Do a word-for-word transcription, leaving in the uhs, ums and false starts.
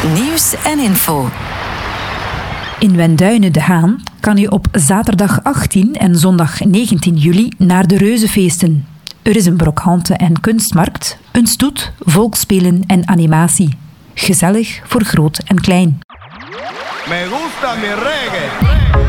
Nieuws en info. In Wenduinen de Haan kan je op zaterdag achttien en zondag negentien juli naar de Reuzenfeesten. Er is een brocante- en kunstmarkt, een stoet, volksspelen en animatie. Gezellig voor groot en klein. Me gusta mi reggae.